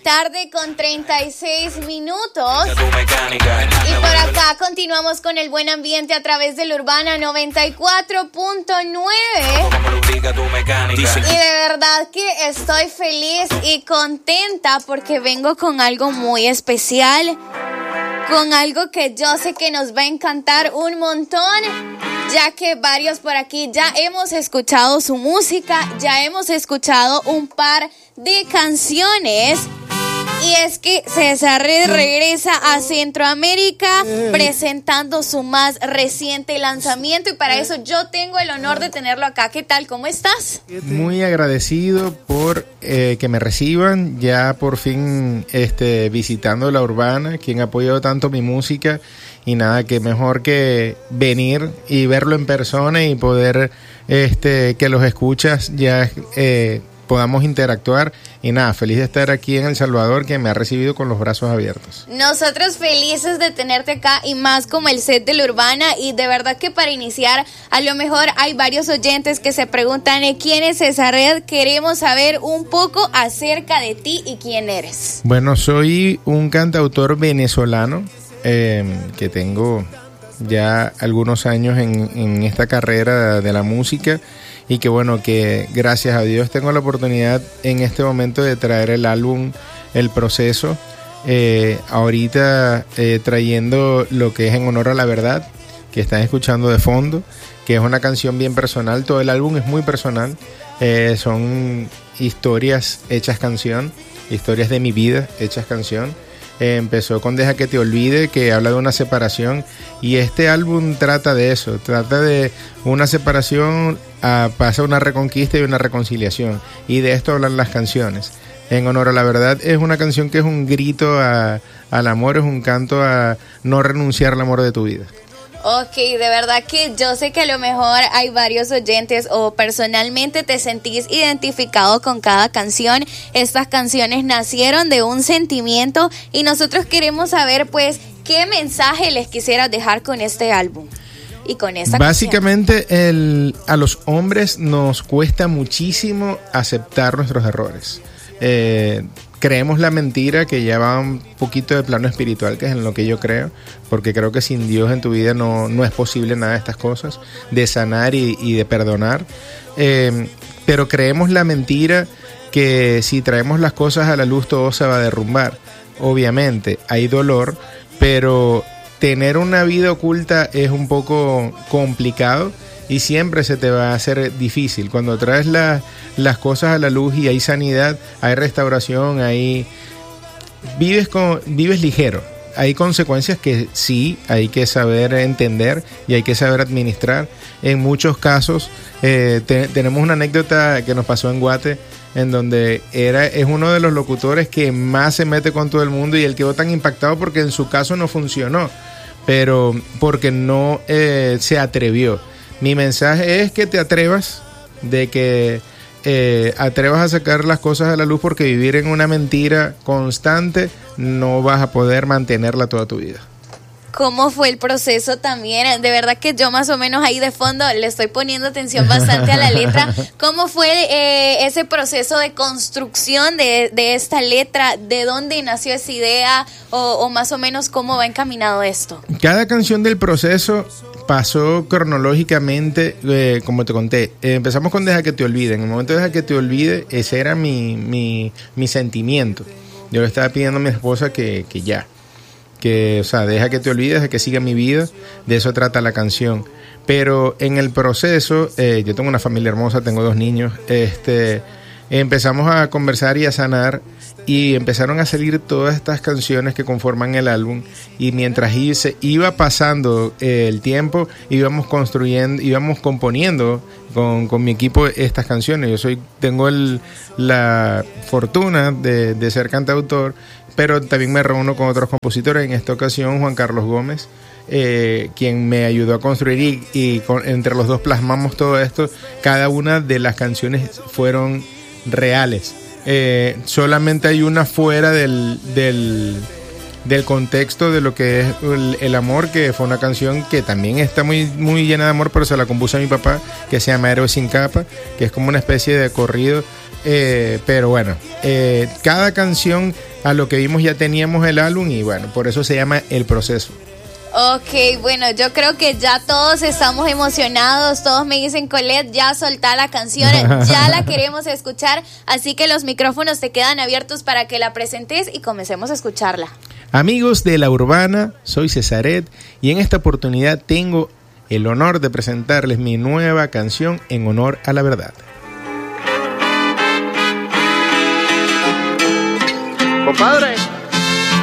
tarde con 36 minutos. Y por acá continuamos con el buen ambiente a través de la Urbana 94.9. Y de verdad que estoy feliz y contenta porque vengo con algo muy especial, con algo que yo sé que nos va a encantar un montón, ya que varios por aquí ya hemos escuchado su música, ya hemos escuchado un par de canciones. Y es que César regresa a Centroamérica presentando su más reciente lanzamiento, y para eso yo tengo el honor de tenerlo acá. ¿Qué tal? ¿Cómo estás? Muy agradecido por que me reciban, ya por fin visitando la Urbana, quien ha apoyado tanto mi música, y nada, que mejor que venir y verlo en persona y poder que los escuchas ya podamos interactuar. Y nada, feliz de estar aquí en El Salvador, que me ha recibido con los brazos abiertos. Nosotros felices de tenerte acá, y más como el set de la Urbana. Y de verdad que para iniciar, a lo mejor hay varios oyentes que se preguntan ¿quién es César Red? Queremos saber un poco acerca de ti y quién eres. Bueno, soy un cantautor venezolano que tengo ya algunos años en esta carrera de la música. Y que bueno, que gracias a Dios tengo la oportunidad en este momento de traer el álbum El Proceso. Ahorita trayendo lo que es En Honor a la Verdad, que están escuchando de fondo, que es una canción bien personal. Todo el álbum es muy personal. Son historias hechas canción, historias de mi vida hechas canción. Empezó con Deja que te olvide, que habla de una separación, y este álbum trata de eso, trata de una separación, pasa una reconquista y una reconciliación, y de esto hablan las canciones. En Honor a la Verdad es una canción que es un grito al amor, es un canto a no renunciar al amor de tu vida. Ok, de verdad que yo sé que a lo mejor hay varios oyentes o personalmente te sentís identificado con cada canción. Estas canciones nacieron de un sentimiento, y nosotros queremos saber pues qué mensaje les quisieras dejar con este álbum y con esta Básicamente a los hombres nos cuesta muchísimo aceptar nuestros errores. Creemos la mentira, que ya va un poquito de plano espiritual, que es en lo que yo creo, porque creo que sin Dios en tu vida no es posible nada de estas cosas, de sanar y de perdonar. Pero creemos la mentira que si traemos las cosas a la luz todo se va a derrumbar. Obviamente hay dolor, pero tener una vida oculta es un poco complicado y siempre se te va a hacer difícil. Cuando traes las cosas a la luz y hay sanidad, hay restauración, vives ligero. Hay consecuencias que sí hay que saber entender y hay que saber administrar. En muchos casos tenemos una anécdota que nos pasó en Guate, en donde es uno de los locutores que más se mete con todo el mundo, y él quedó tan impactado porque en su caso no funcionó, pero porque no se atrevió. Mi mensaje es que te atrevas, de que atrevas a sacar las cosas a la luz, porque vivir en una mentira constante no vas a poder mantenerla toda tu vida. ¿Cómo fue el proceso también? De verdad que yo más o menos ahí de fondo le estoy poniendo atención bastante a la letra. ¿Cómo fue ese proceso de construcción de esta letra? ¿De dónde nació esa idea? O más o menos cómo va encaminado esto. Cada canción del proceso pasó cronológicamente, como te conté. Empezamos con Deja que te olvide. En el momento de Deja que te olvide, ese era mi sentimiento. Yo le estaba pidiendo a mi esposa que ya. O sea, deja que te olvides, de que siga mi vida. De eso trata la canción. Pero en el proceso, yo tengo una familia hermosa, tengo 2 niños. Empezamos a conversar y a sanar, y empezaron a salir todas estas canciones que conforman el álbum. Y mientras iba pasando el tiempo, íbamos componiendo con mi equipo estas canciones. Tengo la fortuna de ser cantautor, pero también me reúno con otros compositores. En esta ocasión, Juan Carlos Gómez, quien me ayudó a construir, y entre los dos plasmamos todo esto. Cada una de las canciones fueron reales. Solamente hay una fuera del contexto de lo que es el amor, que fue una canción que también está muy, muy llena de amor, pero se la compuso a mi papá, que se llama Héroe sin capa, que es como una especie de corrido, Pero bueno, cada canción a lo que vimos ya teníamos el álbum y bueno, por eso se llama El Proceso. Ok, bueno, yo creo que ya todos estamos emocionados, todos me dicen, Colette, ya soltá la canción, ya la queremos escuchar, así que los micrófonos te quedan abiertos para que la presentes y comencemos a escucharla. Amigos de La Urbana, soy Cesaret y en esta oportunidad tengo el honor de presentarles mi nueva canción En Honor a la Verdad. Compadre.